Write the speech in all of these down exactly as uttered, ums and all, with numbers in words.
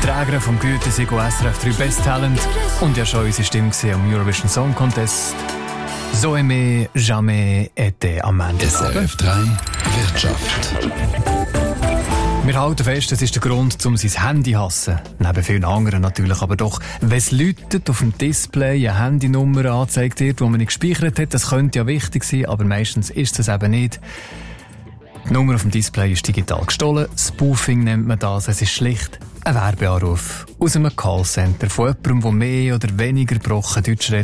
Träger vom Gütesiegel S R F drei Best Talent und ja schon unsere Stimme am Eurovision Song Contest. So aimé, jamais été am Ende. S R F drei Wirtschaft. Wir halten fest, das ist der Grund, um sein Handy zu hassen. Neben vielen anderen natürlich, aber doch, wenn es läutet, auf dem Display eine Handynummer angezeigt wird, die man nicht gespeichert hat, das könnte ja wichtig sein, aber meistens ist es eben nicht. Die Nummer auf dem Display ist digital gestohlen. Spoofing nennt man das. Es ist schlicht ein Werbeanruf aus einem Callcenter von jemandem, der mehr oder weniger gebrochen Deutsch redet.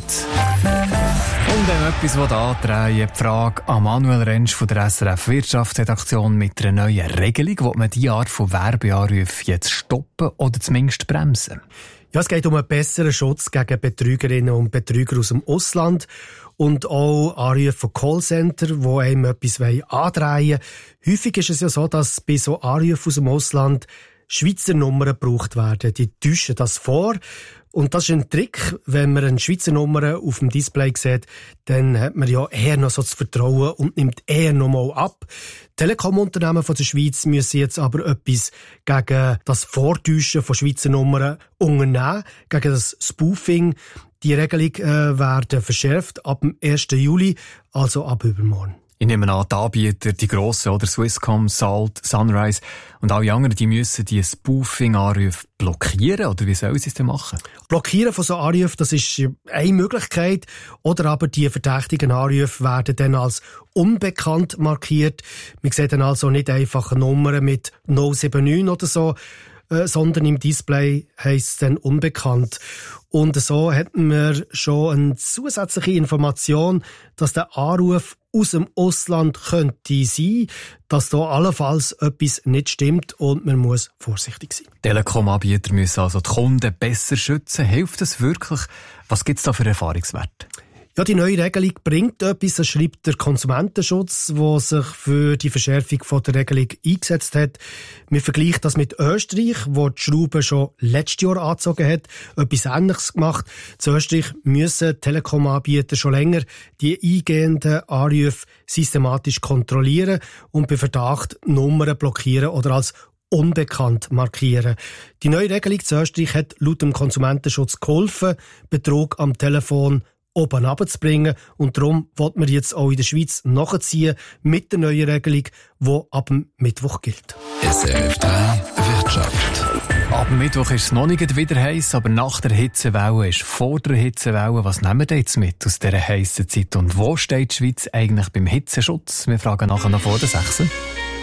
Und dann etwas andrehen, die Frage an Manuel Rentsch von der S R F Wirtschaftsredaktion mit einer neuen Regelung. Will man diese Art von Werbeanrufen jetzt stoppen oder zumindest bremsen? Ja, es geht um einen besseren Schutz gegen Betrügerinnen und Betrüger aus dem Ausland und auch Anrufe von Callcenter, die einem etwas andrehen wollen. Häufig ist es ja so, dass bei so Anrufen aus dem Ausland Schweizer Nummern gebraucht werden. Die täuschen das vor. Und das ist ein Trick, wenn man eine Schweizer Nummer auf dem Display sieht, dann hat man ja eher noch so das Vertrauen und nimmt eher noch mal ab. Telekom-Unternehmen von der Schweiz müssen jetzt aber etwas gegen das Vortäuschen von Schweizer Nummern unternehmen, gegen das Spoofing. Die Regelung äh, werden verschärft ab dem ersten Juli, also ab übermorgen. Ich nehme an, die Anbieter, die grossen, oder Swisscom, Salt, Sunrise und alle anderen, die müssen die Spoofing-Anrufe blockieren, oder wie sollen sie es denn machen? Blockieren von so Anrufen, das ist eine Möglichkeit. Oder aber die verdächtigen Anrufe werden dann als unbekannt markiert. Man sieht dann also nicht einfach Nummern mit null sieben neun oder so, äh, sondern im Display heisst es dann unbekannt. Und so hätten wir schon eine zusätzliche Information, dass der Anruf aus dem Ausland könnte sein, dass da allenfalls etwas nicht stimmt und man muss vorsichtig sein. Telekom-Anbieter müssen also die Kunden besser schützen. Hilft das wirklich? Was gibt es da für Erfahrungswerte? Ja, die neue Regelung bringt etwas, das schreibt der Konsumentenschutz, der sich für die Verschärfung von der Regelung eingesetzt hat. Wir vergleichen das mit Österreich, wo die Schraube schon letztes Jahr angezogen hat, etwas Ähnliches gemacht. In Österreich müssen Telekom-Anbieter schon länger die eingehenden Anrufe systematisch kontrollieren und bei Verdacht Nummern blockieren oder als unbekannt markieren. Die neue Regelung in Österreich hat laut dem Konsumentenschutz geholfen, Betrug am Telefon oben runterzubringen. Und darum wollen wir jetzt auch in der Schweiz nachziehen mit der neuen Regelung, die ab dem Mittwoch gilt. S R F drei Wirtschaft. Ab dem Mittwoch ist es noch nicht wieder heiß, aber nach der Hitzewelle ist vor der Hitzewelle. Was nehmen wir jetzt mit aus dieser heissen Zeit? Und wo steht die Schweiz eigentlich beim Hitzeschutz? Wir fragen nachher noch vor der sechs.